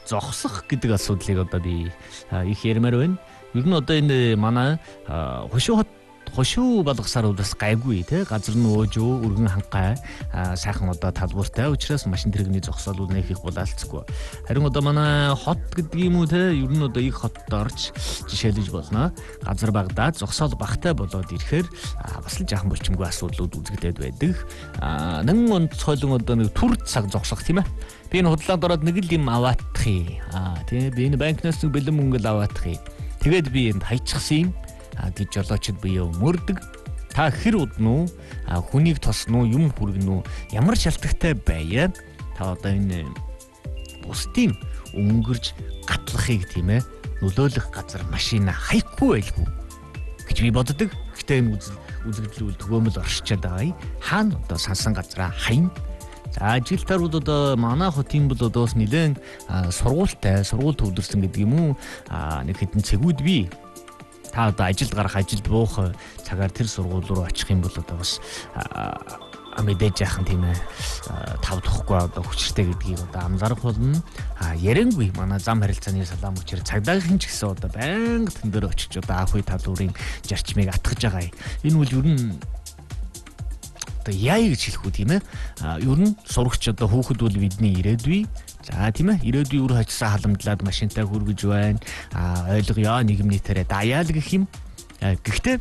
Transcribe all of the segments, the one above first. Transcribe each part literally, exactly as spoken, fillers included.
зогсох гэдэг асуудлыг одоо би их ярмаар байна. Ер нь одоо энэ манай хошуу хошуу болгосаар бас гайгүй те газар нь өөжөө өргөн хангай сайхан одоо талбартай учраас машин тэрэгний зогсоол үнэх их булаалцгүй. Харин одоо манай хот гэдэг юм уу те ер нь одоо их хотод орж жишээлж болно. Газар багадаа зогсоол багтай болоод ирэхээр бас л жаахан болчмгүй асуудлууд үзэгдээд байдаг. Нэн онцгойлон одоо нэг түр цаг зогсох тийм ээ. Би энэ худлаад ороод нэг л юм аваадах юм. Аа тийм би энэ банкнаас нэг бэлэн мөнгө л аваадах юм. Тэгээд би энд хайчихсан юм. Гэж жолоочд бие мөрдөг. Та хэр уднуу хүнийг тосноо юм хүргэнүү ямар шалтгатай байя та одоо энэ бусдын өнгөрж гатлахыг тийм ээ нөлөөлөх газар машина хайхгүй байлгүй гэж би боддог. Гэхдээ энэ үзэгдлүүл төгөөмөл оршичаад байгаа юм. Хаана одоо сансан газараа хайн. За ажилтнууд одоо манай хотын бол одоос нэлээд сургуультай сургууль төвлөрсөн гэдэг юм уу нэг хэдэн цэгүүд бий. Та одоо ажилд гарах ажилд буух цагаар тэр сургууль руу очих юм бол одоо бас мэдээж яахан тийм ээ тав тухгүй одоо хүчтэй гэдгийг одоо амларах болно. А ярэнгүй манай зам харилцааны салаам хүчээр цагдаагийн ч гэсэн одоо байнга тэн дээр очиж одоо аах үе талуурын зарчмыг атгаж байгаа юм. Энэ үл ер нь одоо яа гэж хэлэх үү тийм ээ. Ер нь сурагч одоо хүүхэд бол бидний ирээдүй. За тийм ээ ирээдүйн үр хожсон халамжлаад машинтай хүргэж байна. А ойлгоё нийгэмний тэрэ даяал гэх юм. Гэхдээ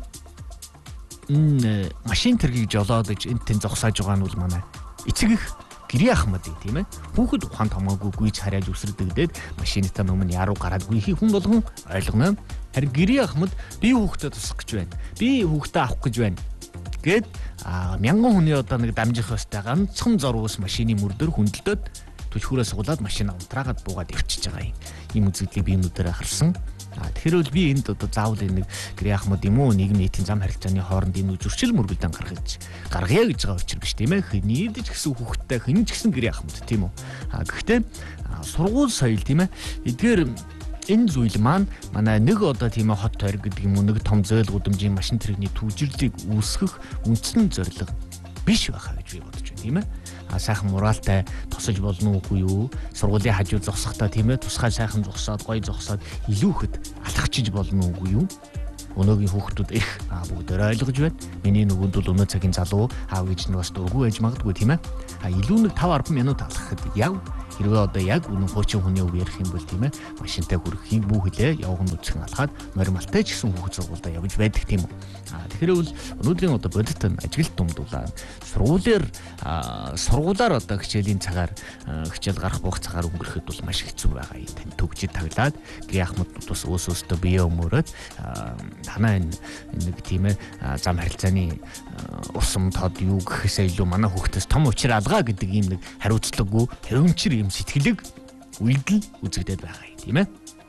энэ машин тэргийг жолоод гэж энэ тэн зогсоож байгаа нь бол манай эцэг их гэрээ ахмад тийм ээ. Хүүхэд ухаан томоогүй гүйж хараад үсэрдэгдээд машинтаа өмнө яруу гараадгүй их хүн болгон ойлгоно. Харин гэрээ ахмад би хүүхдэд тусах гэж байна. Би хүүхдээ авах гэж байна. Гэт мянган хүний одоо нэг дамжих хөстэй ганцхан зорвос машины мөрдөр хүндэлдээд түлхүүрээс суулаад машина унтраагаад буугаад явчихж байгаа юм. Ийм үзэгдлийг би өнөөдөр харсан. Тэгэхээр бол би энд одоо заавал нэг гэрээ ахмад юм уу нийгмийн нийтийн зам харилцааны хооронд энэ зөрчил мөргөлдөн гаргаж гаргая гэж байгаа учраас биш тийм ээ. Нийлж гисэн хүүхдтэй хэн ч гэсэн гэрээ ахмад тийм үү. А гэхдээ сургууль соёл тийм ээ. Эдгээр энэ зүйл маань манай нэг одоо тийм ээ хот тойрог гэдэг юм уу нэг том зөөл гудамжийн машин тэрэгний түвжирлийг үүсгэх үндсэн зорилго биш байхаа гэж би бодож байна тийм ээ. А сайхан муралтай тосож болно уугүй юу? Сургуулийн хажууд зогсохдоо тийм ээ тусгай сайхан зогсоод гоё зогсоод илүү ихэд алхачиж болно уугүй юу? Өнөөгийн хүүхдүүд их бүгдээр ойлгож байна. Миний нөгөөд бол өнөө цагийн залуу аав гэж нь бас дургүй байж магадгүй тийм ээ. А илүү нэг five ten минут алхахад яг хэрвээ одоо яг үнэн хуучин хүний үг ярих юм бол тийм ээ машинтай хүрэхийн бүх хэлээ явган үсгэн алхаад нормалтай ч гэсэн хүүхэд сургуультай явж байдаг тийм үү. А тэгэхээр бол өнөөдрийн одоо бодит ажиглалт дундуулаа сургуулиар сургуулаар одоо хичээлийн цагаар хичээл гарах буух цагаар өнгөрөхөд бол маш хэцүү байгаа юм. Тань төгжид таглаад гэрээ ахмадууд бас өөс өөстөө бие өмөрөөд танаа энэ нэг тийм ээ зам харилцааны усам тод юу гэхээсээ илүү манай хүүхдээс том учир алгаа гэдэг ийм нэг хариуцлагагүй хөвөнчөр юм сэтгэлэг үйлдэл үзэгдээд байгаа юм тийм ээ.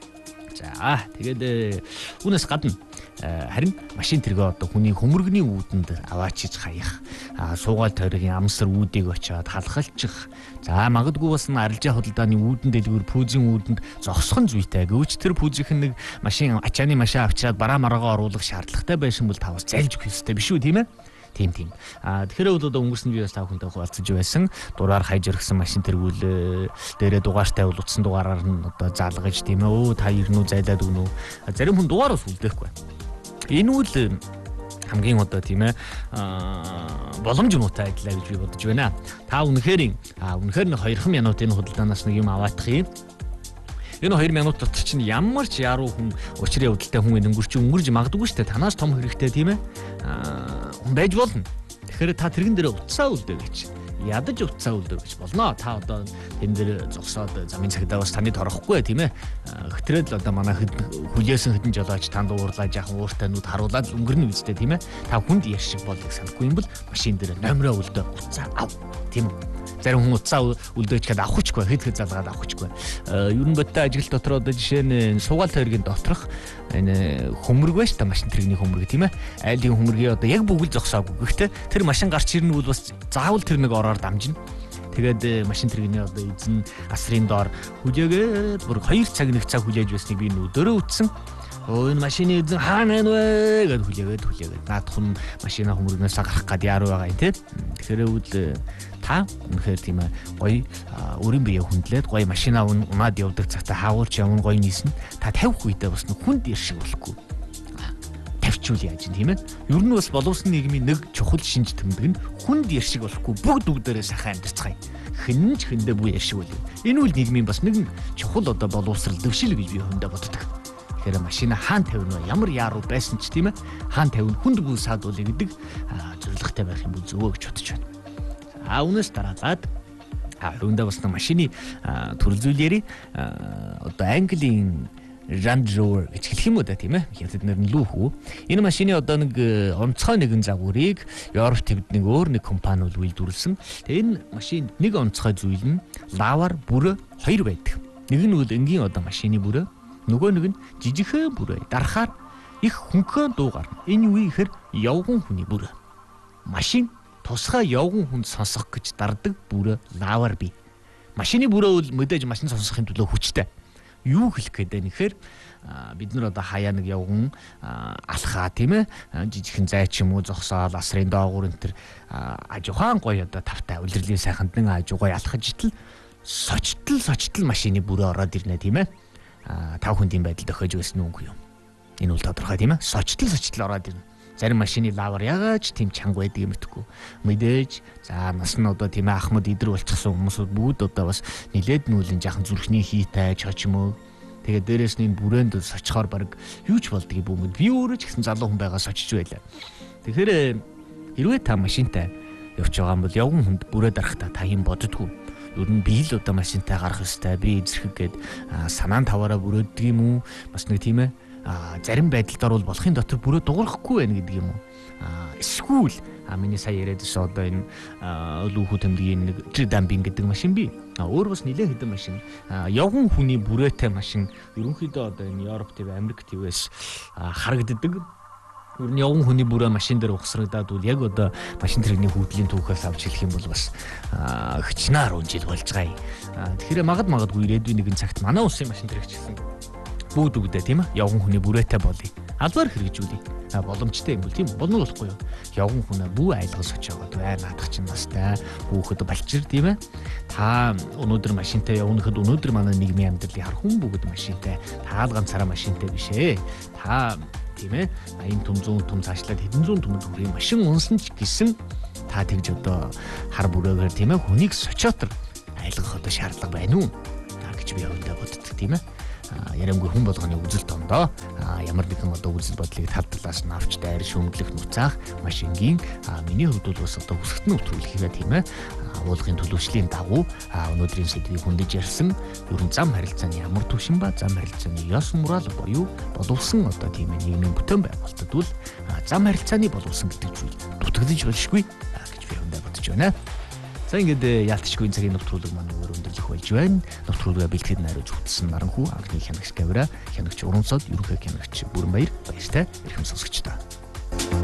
За тэгээд үүнээс гадна харин машин тэргээ одоо хүний хөмөргөний үүдэнд аваачиж хаях суугаал тойргийн амсар үүдийг очиод халахалчих. За магадгүй бас арилжаа худалдааны үүдэн дэлгүүр пүүзийн үүдэнд зогсхон зүйтэй гэвч тэр пүүзийнхэн нэг машин ачааны машин авчираад бараа мараагаа оруулах шаардлагатай байсан бол тавас зайлж өгөх ёстой биш үү тийм ээ. Тийм тийм. А тэгэхээр бол одоо өнгөрсөн би бас тав хүнтэй хуваалцаж байсан. Дураар хайж ирсэн машин тэргүүл дээрээ дугаартай бол утсан дугаараар нь одоо заалгаж тийм ээ. Өө та ирнүү зайлаад өгнө үү. Зарим хүн дугаараас үлдээхгүй. Энэ үл хамгийн одоо тийм ээ боломж муутай ажиллаа гэж би бодож байна. Та үнэхээр үнэхээр нэг two минутын худалдаанаас нэг юм аваадах юм. Энэ two минут дотор чинь ямар ч яруу хүн учрын явдалтай хүн өнгөрч өнгөрж магадгүй шүү дээ. Танаас том хэрэгтэй тийм ээ. Хүн байж болно. Тэгэхээр та тэрэн дээр утсаа үлдээ гэж. Ядаж утсаа үлдээ гэж болно. Та одоо тэн дээр зогсоод замын цагдаа бас таны торохгүй тийм ээ. Хэтрээд л одоо манай хүлээсэн хэдэн жолооч танд уурлаад яхан ууртай нүд харуулаад өнгөрнө үстэй тийм ээ. Та хүнд яш шиг болыг санахгүй юм бол машин дээр номероо үлдээ утсаа ав тийм үү. Зарим хүн утсаа үлдээч гээд авахчгүй хэд хэд залгаад авахчгүй. Ер нь бодтой ажиглал дотор одоо жишээ нь суугаал тойргийн доторх энэ хөмөрг байж та машин тэрэгний хөмөрг тийм ээ. Айлын хөмөргийг одоо яг бүгд зогсоогүй. Гэхдээ тэр машин гарч ирнэ бол бас заавал тэр нэг ороор дамжина. Тэгээд машин тэрэгний одоо эзэн асрын доор хүлээгээд бүр two цаг нэг цаг хүлээж байсныг би нүдөрөө үтсэн. Өө энэ машины эзэн хаана вэ гэж хүлээгээд хүлээгээд наадах нь машина хөмөргнөөс гарах гад яруу байгаа юм тийм. Тэгэхээр үл та үнэхээр тийм ээ гоё өөрийн биеэ хүндлээд гоё машинаа унаад явдаг цагтаа хаавуулч явна гоё нийснэ. Та тавих үедээ бас хүнд иршиг болохгүй. Тавьчул яаж юм тийм ээ. Ер нь бас боловсон нийгмийн нэг чухал шинж тэмдэг нь хүнд иршиг болохгүй бүгд бүгдээрээ сайхан амьдарцгаая. Хэн ч хэндээ бүх иршиг болов. Энэ үл нийгмийн бас нэг чухал одоо боловсрал дэвшил гэж би хүндээ боддог. Тэгэхээр машина хаан тавина ямар яаруу байсан ч тийм ээ хаан тавина хүнд бүх саадуулъя гэдэг зорилготой байх юм бол зөвөө гэж бодож байна. А үүнээс дараагаад а үүндээ бас машины төрөл зүйл ярий одоо Английн Land Rover гэж хэлэх юм уу да тийм ээ. Хятад нэр нь лүүхүү. Энэ машины одоо нэг онцгой нэгэн загварыг Европ төвд нэг өөр нэг компани бол үйлдвэрлэсэн. Тэгээ энэ машин нэг онцгой зүйл нь лавар бүрэ хоёр байдаг. Нэг нь бол энгийн одоо машины бүрэ, нөгөө нэг нь жижигхэн бүрэ. Дарахаар их хөнгөн дуугаар. Энэ юу ихээр явган хүний бүрэ. Машин тусгай явган хүнд сонсох гэж дардаг бүрэ лавар бий. Машины бүрэ бол мэдээж машин сонсохын төлөө хүчтэй. Юу хэлэх гээд байна гэхээр бид нар одоо хаяа нэг явган алхаа тийм ээ жижигхэн зай ч юм уу зогсоол асрын доогуур энэ төр ажихаан гоё одоо тавтай улирлын сайханд нэг аж гоё алхаж итэл сочтол сочтол машины бүрээ ороод ирнэ тийм ээ тав хүндийн байдал дохиож байсан үгүй юу энэ бол тодорхой тийм ээ сочтол сочтол ороод ирнэ. Зарим машины лавар яагаад тийм чанга байдаг юм бэ? Мэдээж за нас нь одоо тийм ээ ахмад идэр болчихсон хүмүүсүүд бүгд одоо бас нилээд нүүлэн жахан зүрхний хийтэй ч ч юм уу. Тэгээд дээрээс нь бүрээнд сочхоор баг юу ч болдгийг бүүмэд би өөрөө ч гэсэн залуу хүн байгаа сочж байлаа. Тэгэхээр хэрвээ та машинтай явж байгаа юм бол явган хүнд бүрээ дарахтаа та юм боддгоо. Ер нь би л одоо машинтай гарах ёстой би эзэрхэг гээд санаан таваараа бүрөөдөг юм уу? Бас нэг тийм ээ А зарим байдалд бол болохын дотор бүрээ дуурахгүй байна гэдэг юм уу? А эсвэл а миний сая яриад байсан одоо энэ лүүхүү тэмдгийн нэг дамбинг гэдэг машин бий. А өөр бас нэлээд хэдэн машин. А явган хүний бүрээтэй машин ерөнхийдөө одоо энэ Европ төв Америк төвөөс харагддаг. Ер нь явган хүний бүрээ машин дээр ухсрагдаад бол яг одоо машин тэрэгний хүүдлийн түүхээс авч хэлэх юм бол бас хчнаар унжил болж байгаа. Тэгэхээр магад магадгүй ирээдүйн нэгэн цагт манай улсын машин тэрэгчлэн бүгд үгдээ тийм ээ явган хүний бүрээтэй болъё. Албаар хэрэгжүүлье. А боломжтой юм бол тийм болно болохгүй юу? Явган хүнээ бүү айлгаж очоод бай наадах чинь настай хүүхэд балчир тийм ээ. Та өнөөдөр машинтай явнахад өнөөдөр манай нийгмийн амьдралыг хар хүн бүгд машинтай таал ганцаараа машинтай биш ээ. Та тийм ээ аян том зүүн том цаашлаад хэдэн зуун төмөд хүрээ машин унсан ч гэсэн та тэгж одоо хар бүрээгээр тийм ээ хүнийг сочиотор айлгах одоо шаардлага байна уу? Та гэж би өөртөө боддог тийм ээ. Ярамгүй хүн болгоны үзэл тондоо ямар нэгэн одоо үзэл бодлыг тал талаас нь авч дайр шүүмжлэх нуцаах машингийн миний хувьд бол бас одоо хүсэгт нь өтрүүлэхээ тийм ээ уулгын төлөвчлийн дагуу өнөөдрийн сэдвийг хүндэж ярьсан ер нь зам харилцааны ямар түвшин ба зам харилцааны ёс мурал буюу боловсон одоо тийм ээ нийгмийн бүтээн байгуулалтад бол зам харилцааны боловсон гэдэг зүйл дутагдж болшгүй гэж би өндөө бодож байна. За ингээд яалтчгүй цагийн нөтрүүлэг маань өөр өндөрлөх болж байна. Нөтрүүлгээ бэлтгэхэд найруулж хөтлсөн Наранхүү анхны хянагч камера, хянагч Урамсод, ерөнхий хянагч Бүрэнбаяр баяртай эрхэм сонсогчдоо.